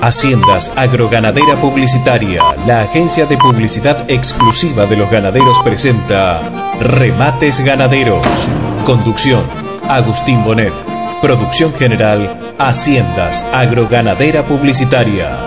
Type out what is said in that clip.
Haciendas Agroganadera Publicitaria, la agencia de publicidad exclusiva de los ganaderos, presenta Remates Ganaderos. Conducción: Agustín Bonet. Producción general: Haciendas Agroganadera Publicitaria.